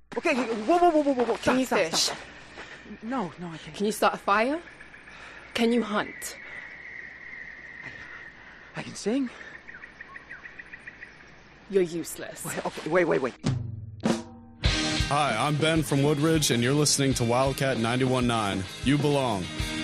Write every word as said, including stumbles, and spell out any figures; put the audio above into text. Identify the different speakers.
Speaker 1: Okay, whoa, whoa, whoa, whoa, whoa, whoa.
Speaker 2: Can
Speaker 1: Stop,
Speaker 2: you
Speaker 1: stop,
Speaker 2: fish?
Speaker 1: stop. No, no, I can't.
Speaker 2: Can you start a fire? Can you hunt?
Speaker 1: I can sing.
Speaker 2: You're useless.
Speaker 1: Wait, okay, wait, wait, wait.
Speaker 3: Hi, I'm Ben from Woodridge, and you're listening to Wildcat ninety-one point nine. You belong.